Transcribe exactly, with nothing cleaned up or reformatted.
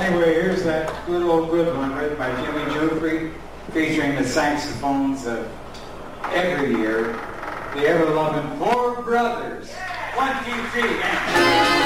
Anyway, here's that good old good one written by Jimmy Joffrey, featuring the saxophones of every year, the ever-loving Four Brothers. One, two, three, and...